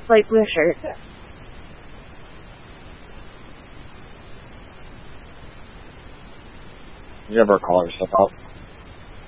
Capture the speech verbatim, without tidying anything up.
Light blue shirt. You ever call yourself out?